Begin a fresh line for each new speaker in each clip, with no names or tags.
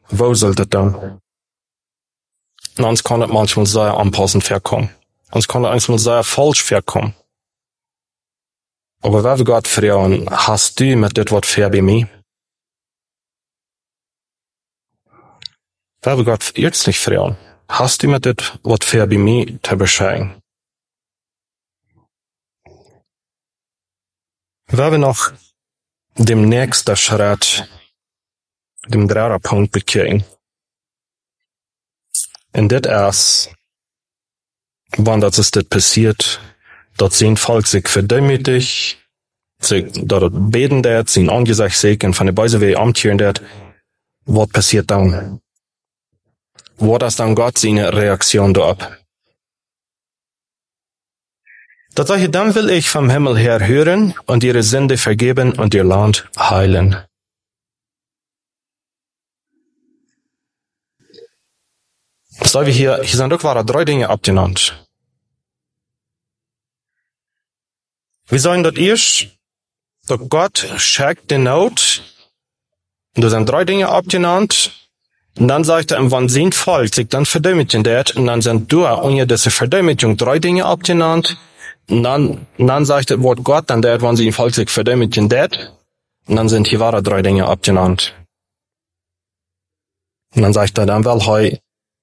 Wo soll das dann? Und uns kann das manchmal sehr anpassend vorkommen. Uns kann das manchmal sehr falsch vorkommen. Aber wer Gott fragen, hast du mit das Wort fair bei mir? Wer Gott jetzt nicht fragen, hast du mit das Wort fair bei mir zu bescheiden? Wer wir noch dem nächsten Schritt, dem dritten Punkt bekriegen. Und das ist, wann das ist das passiert, dat zijn Volk sich verdemütigt, dat het beten dat, zijn aangezicht zich en van de buizen weer amtieren dat, wat passiert dan? Wat is dan Gott seine Reaktion daarop? Dat sage ich, dann will ich vom Himmel her hören und ihre Sünde vergeben und ihr Land heilen. So wie hier sind auch waren 3 Dinge abgenannt. Wir sagen dort erst, dass Gott schickt die Not. Und da sind 3 Dinge abgenannt. Und dann sagt er, wann sein Volk sich dann verdemütigt hat, und dann sind durch unter diese Verdemütigung 3 Dinge abgenannt. Und dann sagt das Wort Gott, dann der, wann sein Volk sich verdemütigt hat. Und dann sind hier wahre 3 Dinge abgenannt. Und dann sagt er, dann will er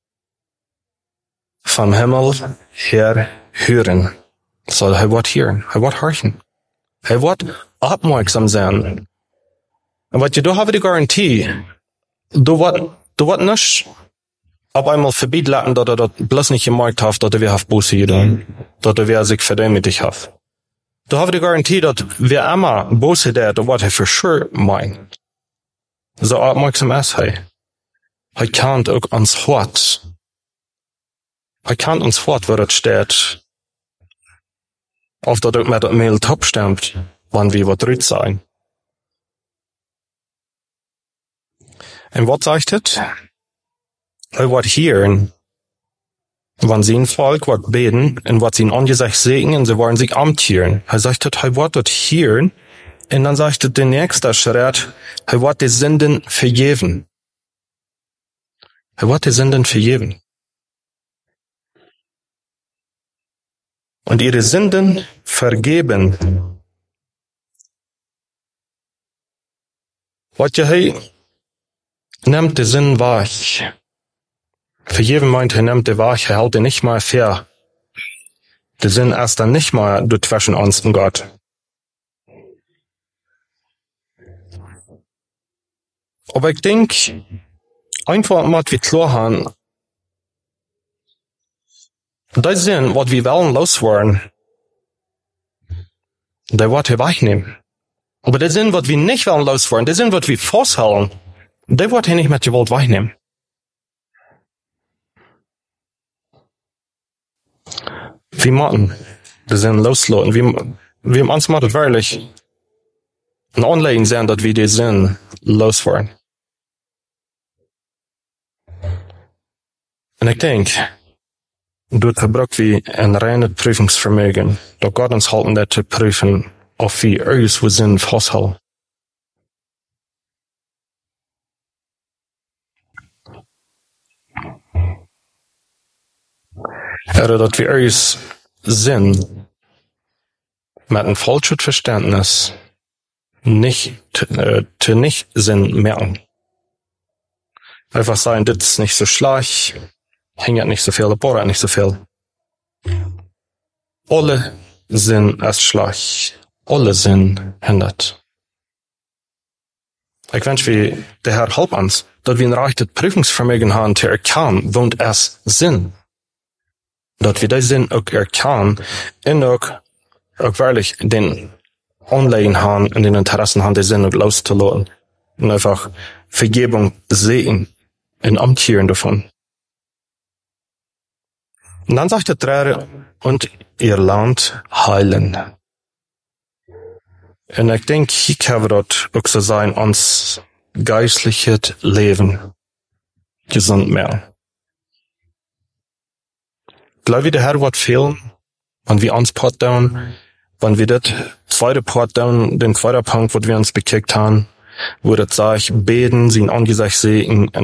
vom Himmel her hören. Soll er wird hören, er wird horchen. Er wird aufmerksam sein. Und was du hast die Garantie, du wird nicht auf einmal verbieten lassen, dass er das bloß nicht gemerkt hat, dass er wir auf Buße getan, dass er wir sich verdemütigt hat. Du hast die Garantie, dass wir immer Buße dat, was er für sure meint. So aufmerksam ist er. Er kann auch ans Hort. Er kann uns fort, wo das steht. Auf dat ook met het mail top stemmt, wann wir wat rüt sein. En wat zegt het? Er wordt hören, wann sein Volk wat beten, en wat sein Angesicht sehen, und sie wollen sich amtieren. Er sagt het, er wordt dat hören, en dann sagt het der nächste Schritt, er wordt die Sünden vergeben. Er wordt die Sünden vergeben. Und ihre Sünden vergeben. Wat je hij nimmt die Sünden weg. Vergeben meint, er nimmt die weg, er hält die nicht mehr fair. Die sind erst dann nicht mehr zwischen uns und Gott. Aber ich denke, einfach mal wie klar haben, das sind, was wir wollen loswerden, der wird er wegnehmen. Aber das sind, was wir nicht wollen loswerden, das sind, was wir festhalten, der wird er nicht mit der Welt wegnehmen. Wir machen, das sind loslassen. Wir uns machen wirklich ein Anlegen sein, dass wir die sind loswerden. Und ich denke, dort gebruikt wie ein reines Prüfungsvermögen, dass Gott uns halten, das zu prüfen, ob wir irgendwo sind festhalten. Oder dass wir irgendwo sind, mit einem falschen Verständnis, nicht Sinn merken. Einfach sagen, das ist nicht so schlecht, hängt nicht so viel, der Bohrer nicht so viel. Alle sind erst schlecht. Alle sind hindert. Ich wünsche, wie der Herr halb uns, dass wir ein reiches Prüfungsvermögen haben, zu erkennen, wo es sind. Dass wir das Sinn auch erkennen, und auch wirklich den Anleihen haben und den Interessen haben, die Sinn auch loszulassen. Und einfach Vergebung sehen und amtieren davon. Und dann sagt der Dreh, und ihr Land heilen. Und ich denke, hier kann wir dort auch so sein, uns geistliches Leben gesund machen. Glaube ich, der Herr wird fehlen, wenn wir uns Part down, wenn wir das zweite Part down, den zweiten Punkt, wo wir uns bekickt haben, wo das sagt, beten, sein Angesicht sehen,